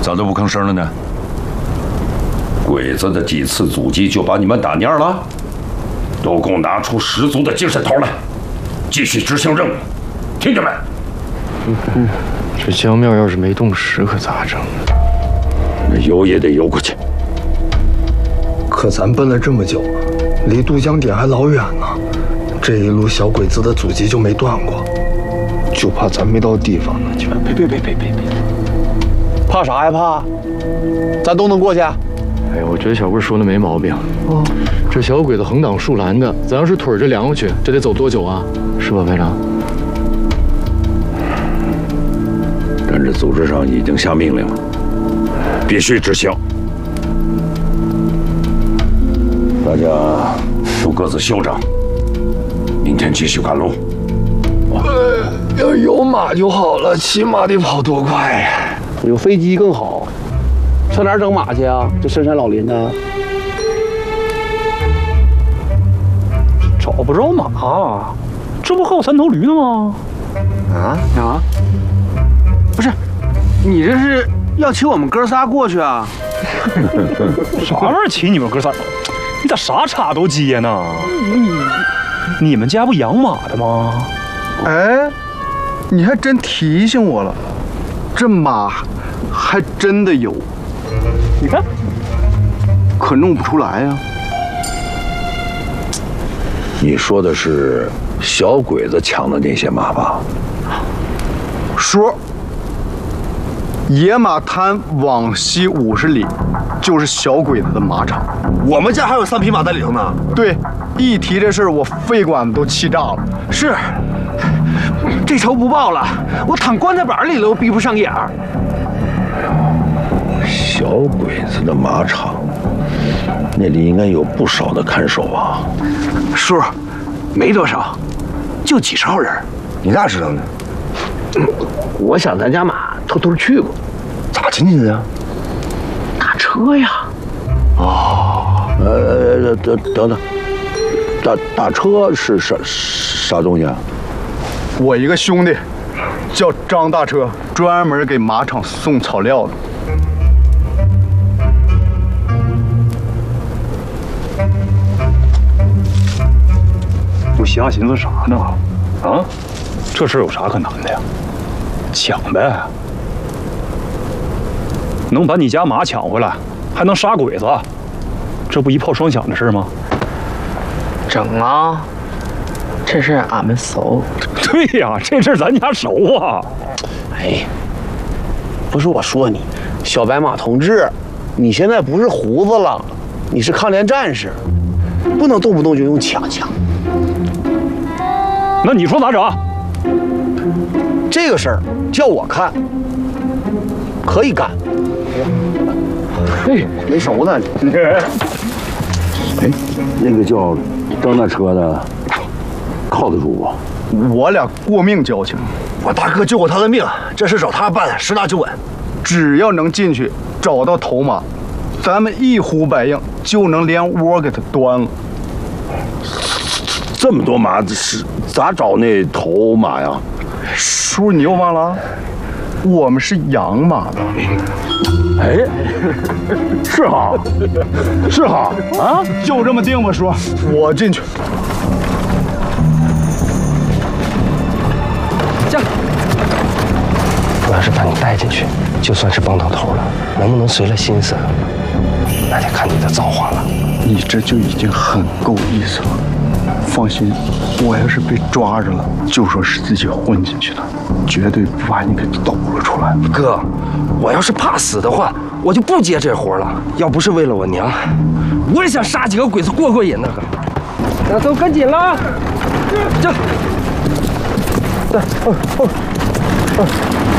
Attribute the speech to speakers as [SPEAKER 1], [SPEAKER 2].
[SPEAKER 1] 咋都不吭声了呢？鬼子的几次阻击就把你们打蔫了？都给我拿出十足的精神头来，继续执行任务，听见没？
[SPEAKER 2] 这江面要是没动实，可咋整？
[SPEAKER 1] 那游也得游过去。
[SPEAKER 3] 可咱奔了这么久了，离渡江点还老远呢。这一路小鬼子的阻击就没断过，就怕咱没到地方呢。
[SPEAKER 4] 别！怕啥呀怕？咱都能过去。
[SPEAKER 2] 哎呀，我觉得小贵说的没毛病。哦，这小鬼子横挡竖拦的，咱要是腿着凉过去，这得走多久啊？是吧，排长？
[SPEAKER 1] 但是组织上已经下命令了，必须执行。大家都各自休整，明天继续赶路。
[SPEAKER 3] 要有马就好了，骑马得跑多快呀！
[SPEAKER 4] 有飞机更好。上哪儿整马去啊？这深山老林的，
[SPEAKER 5] 找不着马，这不还有3头驴呢吗？
[SPEAKER 4] 啊！不是，你这是要骑我们哥仨过去啊？
[SPEAKER 5] 啥玩意儿骑你们哥仨？你咋啥茬都接呢？你们家不养马的吗？
[SPEAKER 3] 哎，你还真提醒我了，这马还真的有，
[SPEAKER 5] 你看，
[SPEAKER 3] 可弄不出来呀。
[SPEAKER 1] 你说的是小鬼子抢的那些马吧？
[SPEAKER 3] 说，野马滩往西50里，就是小鬼子的马场。
[SPEAKER 4] 我们家还有3匹马在里头呢。
[SPEAKER 3] 对，一提这事儿，我肺管都气炸了。
[SPEAKER 4] 是，这仇不报了，我躺棺材板里了，都闭不上眼儿。
[SPEAKER 1] 小鬼子的马场，那里应该有不少的看守啊。
[SPEAKER 4] 叔，没多少，就几十号人。你咋知道呢？我想咱家马偷偷去过。咋进去的呀？打车呀。
[SPEAKER 1] 等等，打车是啥东西啊？
[SPEAKER 3] 我一个兄弟叫张大车，专门给马场送草料的。
[SPEAKER 5] 不瞎寻思啥呢？啊，这事有啥可难的呀？抢呗，能把你家马抢回来，还能杀鬼子，这不一炮双响的事吗？
[SPEAKER 6] 整啊！这事俺们熟。
[SPEAKER 5] 对呀，这事咱家熟啊。
[SPEAKER 4] 哎，不是我说你，小白马同志，你现在不是胡子了，你是抗联战士，不能动不动就用抢。
[SPEAKER 5] 那你说咋整？
[SPEAKER 4] 这个事儿叫我看，可以干。没熟呢。
[SPEAKER 1] 哎，那个叫张大车的，靠得住不？
[SPEAKER 3] 我俩过命交情，
[SPEAKER 4] 我大哥救过他的命，这事找他办，十拿九稳。
[SPEAKER 3] 只要能进去找到头马，咱们一呼百应，就能连窝给他端了。
[SPEAKER 1] 这么多马是咋找那头马呀？
[SPEAKER 3] 叔，你又忘了？我们是养马的。
[SPEAKER 1] 哎，是哈啊，
[SPEAKER 3] 就这么定吧，叔。我进去。
[SPEAKER 6] 驾！我要是把你带进去，就算是帮到头了，能不能随了心思，那得看你的造化了。
[SPEAKER 3] 你这就已经很够意思了。放心，我要是被抓着了，就说是自己混进去的，绝对不把你给抖了出来。
[SPEAKER 6] 哥，我要是怕死的话，我就不接这活了。要不是为了我娘，我也想杀几个鬼子过瘾呢。那都跟紧了，这，对，